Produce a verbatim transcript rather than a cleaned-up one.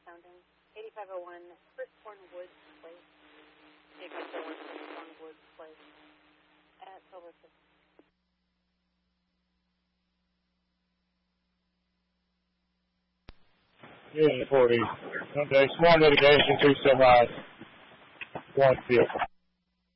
Fountain, eighty-five oh one Firstborn Woods Place. eighty-five oh one Firstborn Woods Place at Silver City. Yeah, forty. Okay, small litigation, two semis, one field.